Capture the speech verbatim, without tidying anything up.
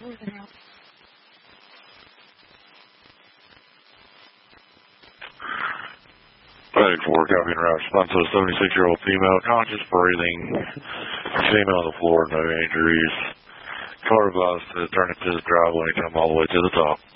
ninety-four, copy and route. Response to a seventy-six-year-old female, conscious, breathing, female on the floor, no injuries. Car glass to turn it to the driveway and come all the way to the top.